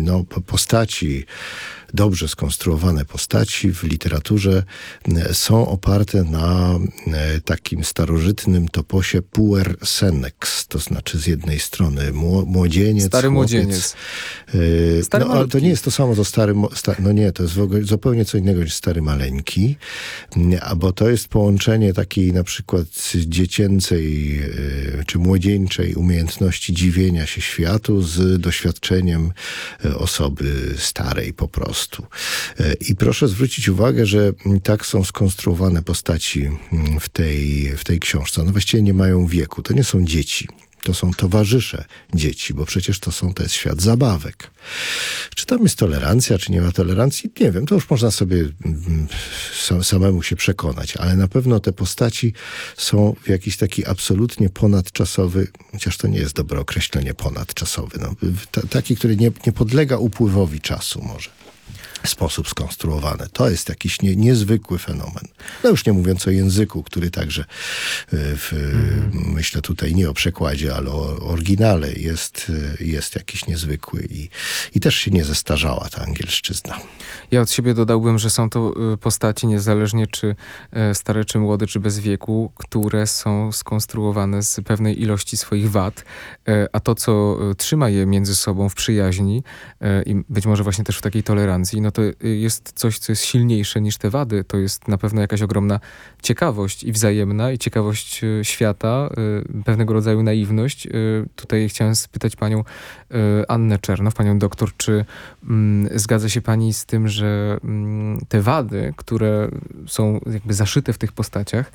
postaci, dobrze skonstruowane postaci w literaturze są oparte na takim starożytnym toposie puer senex, to znaczy z jednej strony młodzieniec, stary chłopiec, młodzieniec. ale to nie jest to samo co to jest w ogóle zupełnie co innego niż stary maleńki, bo to jest połączenie takiej na przykład dziecięcej czy młodzieńczej umiejętności dziwienia się światu z doświadczeniem osoby starej po prostu. I proszę zwrócić uwagę, że tak są skonstruowane postaci w tej książce. One właściwie nie mają wieku. To nie są dzieci. To są towarzysze dzieci, bo przecież to jest świat zabawek. Czy tam jest tolerancja, czy nie ma tolerancji? Nie wiem, to już można sobie samemu się przekonać, ale na pewno te postaci są w jakiś taki absolutnie ponadczasowy, chociaż to nie jest dobre określenie ponadczasowy, taki, który nie podlega upływowi czasu może. Sposób skonstruowany. To jest jakiś niezwykły fenomen. No już nie mówiąc o języku, który także myślę tutaj nie o przekładzie, ale o oryginale jest jakiś niezwykły i też się nie zestarzała ta angielszczyzna. Ja od siebie dodałbym, że są to postaci niezależnie czy stare, czy młode, czy bez wieku, które są skonstruowane z pewnej ilości swoich wad, a to, co trzyma je między sobą w przyjaźni i być może właśnie też w takiej tolerancji, no to jest coś, co jest silniejsze niż te wady. To jest na pewno jakaś ogromna ciekawość i wzajemna, i ciekawość świata, pewnego rodzaju naiwność. Tutaj chciałem spytać panią Annę Czernow, panią doktor, czy zgadza się pani z tym, że te wady, które są jakby zaszyte w tych postaciach,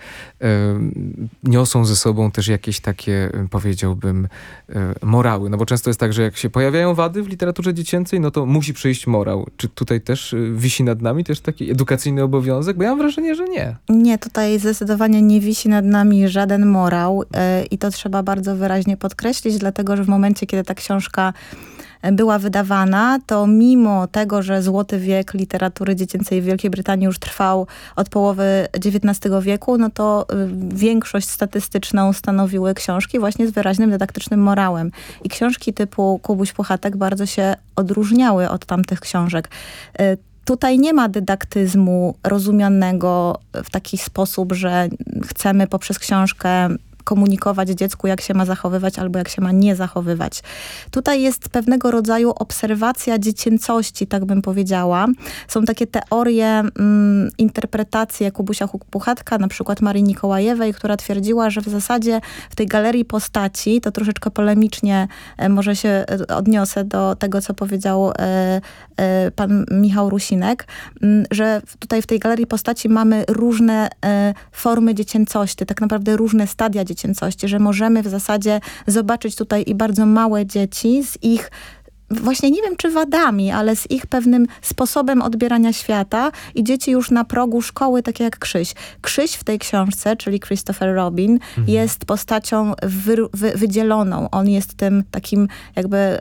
niosą ze sobą też jakieś takie, powiedziałbym, morały. No bo często jest tak, że jak się pojawiają wady w literaturze dziecięcej, no to musi przyjść morał. Czy tutaj też wisi nad nami też taki edukacyjny obowiązek? Bo ja mam wrażenie, że nie. Nie, tutaj zdecydowanie nie wisi nad nami żaden morał i to trzeba bardzo wyraźnie podkreślić, dlatego że w momencie, kiedy ta książka była wydawana, to mimo tego, że złoty wiek literatury dziecięcej w Wielkiej Brytanii już trwał od połowy XIX wieku, no to większość statystyczną stanowiły książki właśnie z wyraźnym dydaktycznym morałem. I książki typu Kubuś Puchatek bardzo się odróżniały od tamtych książek. Tutaj nie ma dydaktyzmu rozumianego w taki sposób, że chcemy poprzez książkę komunikować dziecku, jak się ma zachowywać albo jak się ma nie zachowywać. Tutaj jest pewnego rodzaju obserwacja dziecięcości, tak bym powiedziała. Są takie teorie, interpretacje Kubusia Puchatka, na przykład Marii Nikołajewej, która twierdziła, że w zasadzie w tej galerii postaci, to troszeczkę polemicznie może się odniosę do tego, co powiedział pan Michał Rusinek, że tutaj w tej galerii postaci mamy różne formy dziecięcości, tak naprawdę różne stadia dziecięcości, że możemy w zasadzie zobaczyć tutaj i bardzo małe dzieci z ich właśnie nie wiem, czy wadami, ale z ich pewnym sposobem odbierania świata i dzieci już na progu szkoły, takie jak Krzyś. Krzyś w tej książce, czyli Christopher Robin, jest postacią wydzieloną. On jest tym takim jakby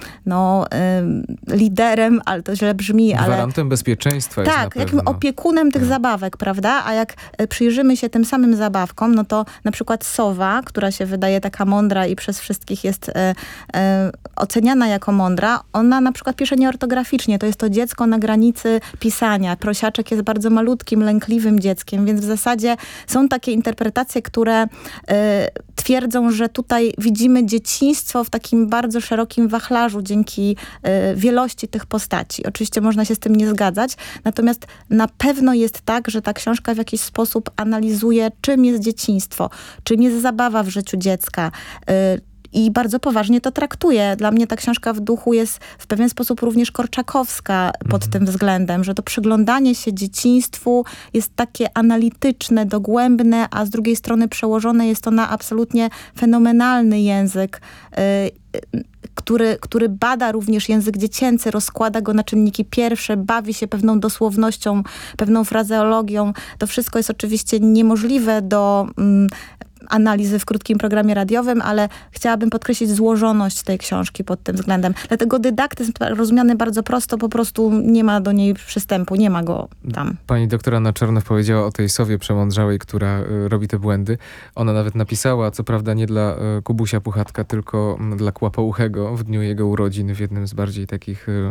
liderem, ale to źle brzmi, ale... Gwarantem bezpieczeństwa jest na tak, pewno. jakim opiekunem tych zabawek, prawda? A jak przyjrzymy się tym samym zabawkom, no to na przykład sowa, która się wydaje taka mądra i przez wszystkich jest oceniana jako mądra, ona na przykład pisze nieortograficznie. To jest to dziecko na granicy pisania. Prosiaczek jest bardzo malutkim, lękliwym dzieckiem, więc w zasadzie są takie interpretacje, które twierdzą, że tutaj widzimy dzieciństwo w takim bardzo szerokim wachlarzu dzięki wielości tych postaci. Oczywiście można się z tym nie zgadzać, natomiast na pewno jest tak, że ta książka w jakiś sposób analizuje, czym jest dzieciństwo, czym jest zabawa w życiu dziecka, i bardzo poważnie to traktuje. Dla mnie ta książka w duchu jest w pewien sposób również korczakowska pod tym względem, że to przyglądanie się dzieciństwu jest takie analityczne, dogłębne, a z drugiej strony przełożone jest to na absolutnie fenomenalny język, który bada również język dziecięcy, rozkłada go na czynniki pierwsze, bawi się pewną dosłownością, pewną frazeologią. To wszystko jest oczywiście niemożliwe do analizy w krótkim programie radiowym, ale chciałabym podkreślić złożoność tej książki pod tym względem. Dlatego dydaktyzm rozumiany bardzo prosto, po prostu nie ma do niej przystępu, nie ma go tam. Pani doktor Anna Czernow powiedziała o tej sowie przemądrzałej, która robi te błędy. Ona nawet napisała, co prawda nie dla Kubusia Puchatka, tylko dla Kłapouchego w dniu jego urodzin, w jednym z bardziej takich